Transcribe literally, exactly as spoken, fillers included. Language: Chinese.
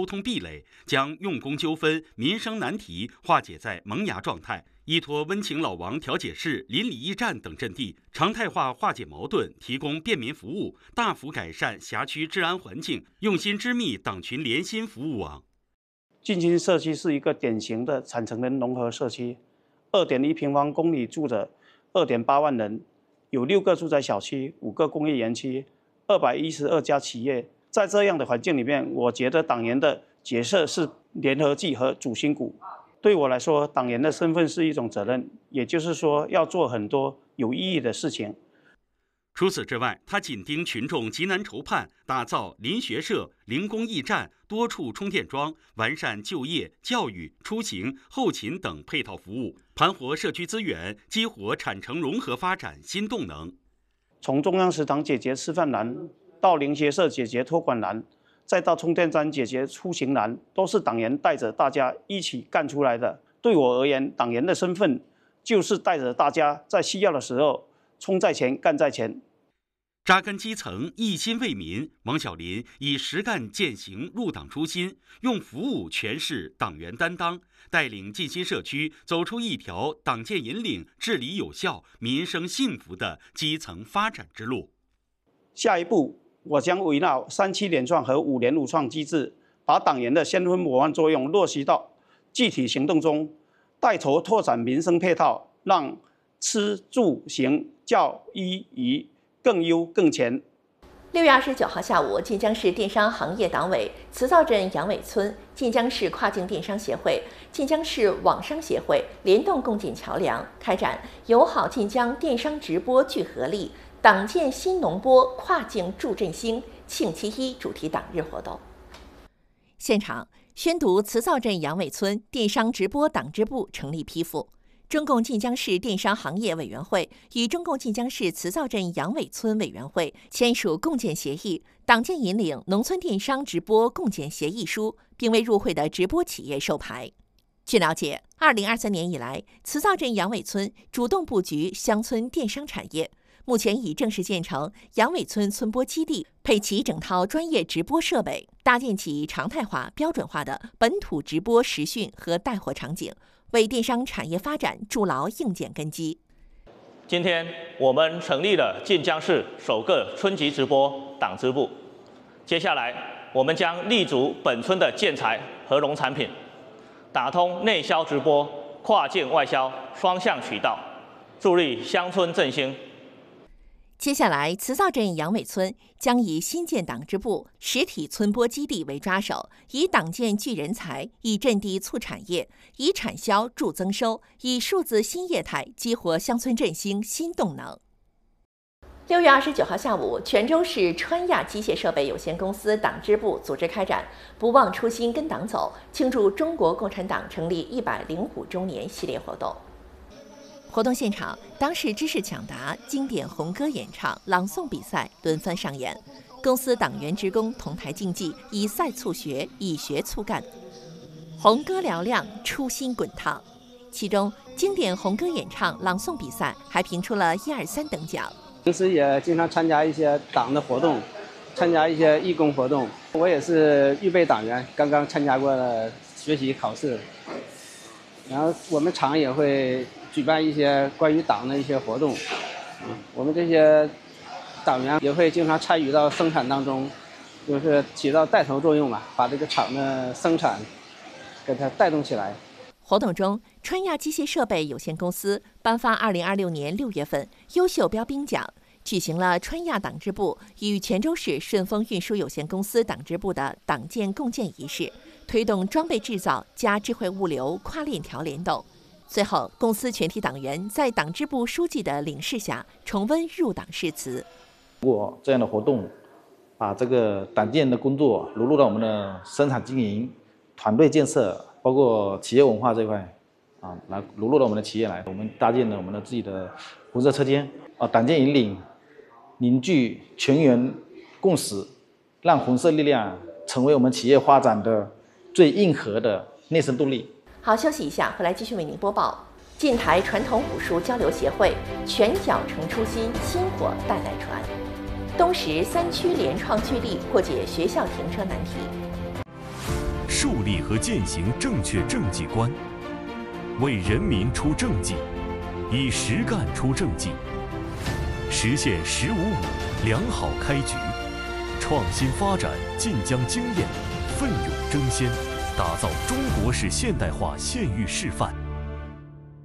沟通壁垒，将用工纠纷、民生难题化解在萌芽状态，依托温情老王调解室、邻里驿站等阵地，常态化化解矛盾，提供便民服务，大幅改善辖区治安环境，用心织密党群联心服务网。 进新社区是一个典型的产城人融合社区， 二点一平方公里住着 二点八万人，有六个住宅小区，五个工业园区， 二百一十二家企业。在这样的环境里面，我觉得党员的角色是联合剂和主心骨。对我来说，党员的身份是一种责任，也就是说要做很多有意义的事情。 除此之外，他紧盯群众急难愁盼，打造邻学社、邻工驿站、多处充电桩，完善就业、教育、出行、后勤等配套服务，盘活社区资源，激活产城融合发展新动能。 从中央食堂解决吃饭难，到邻学社解决托管难，再到充电站解决出行难，都是党员带着大家一起干出来的。对我而言，党员的身份就是带着大家在需要的时候冲在前、干在前。 扎根基层，一心为民，王小林以实干践行入党初心，用服务诠释党员担当，带领进新社区走出一条党建引领、治理有效、民生幸福的基层发展之路。 下一步，我将围绕三期联创和五年五创机制，把党员的先锋模范作用落实到具体行动中，带头拓展民生配套，让吃住行教医娱更优更全。 六月二十九号下午，晋江市电商行业党委、慈灶镇杨尾村、晋江市跨境电商协会、晋江市网商协会联动共建桥梁，开展友好晋江电商直播聚合力、党建新农播跨境助振兴庆七一主题党日活动。现场宣读慈灶镇杨尾村电商直播党支部成立批复。中共晋江市电商行业委员会与中共晋江市慈灶镇杨尾村委员会签署共建协议，党建引领农村电商直播共建协议书，并为入会的直播企业授牌。据了解，二零二三年以来，慈灶镇杨尾村主动布局乡村电商产业，目前已正式建成杨尾村村播基地，配齐整套专业直播设备，搭建起常态化、标准化的本土直播实训和带货场景，为电商产业发展筑牢硬件根基。 今天我们成立了晋江市首个村级直播党支部，接下来我们将立足本村的建材和农产品，打通内销直播、跨境外销双向渠道，助力乡村振兴。 接下来，慈灶镇杨尾村将以新建党支部、实体村播基地为抓手，以党建聚人才，以阵地促产业，以产销助增收，以数字新业态激活乡村振兴新动能。六月二十九号下午，泉州市川亚机械设备有限公司党支部组织开展“不忘初心跟党走”庆祝中国共产党成立一百零五周年系列活动。活动现场，当时知识抢答、经典红歌演唱、朗诵比赛轮番上演，公司党员职工同台竞技，以赛促学，以学促干，红歌嘹亮，初心滚烫。其中，经典红歌演唱、朗诵比赛还评出了一二三等奖。 平时也经常参加一些党的活动，参加一些义工活动。我也是预备党员，刚刚参加过了学习考试。然后我们厂也会举办一些关于党的一些活动，我们这些党员也会经常参与到生产当中，就是起到带头作用嘛，把这个厂的生产给它带动起来。 活动中，川亚机械设备有限公司颁发二零二六年六月份优秀标兵奖，举行了川亚党支部与泉州市顺丰运输有限公司党支部的党建共建仪式，推动装备制造加智慧物流跨链条联动。最后，公司全体党员在党支部书记的领示下，重温入党誓词。 通过这样的活动，把这个党建的工作融入到我们的生产经营、团队建设，包括企业文化这一块，啊，来融入到我们的企业来。我们搭建了我们的自己的红色车间，啊，党建引领，凝聚全员共识，让红色力量成为我们企业发展的最硬核的内生动力。 好，休息一下，回来继续为您播报。晋台传统武术交流协会拳脚成初心，薪火代代传。东石三区联创聚力破解学校停车难题。 树立和践行正确政绩观，为人民出政绩，以实干出政绩，实现“十五五”良好开局，创新发展晋江经验，奋勇争先，打造中国式现代化县域示范。